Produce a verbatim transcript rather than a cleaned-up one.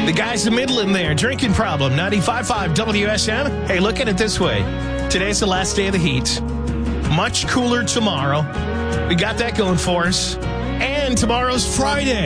The guys in Midland there, drinking problem, ninety-five point five W S M. Hey, look at it this way. Today's the last day of the heat. Much cooler tomorrow. We got that going for us. And tomorrow's Friday.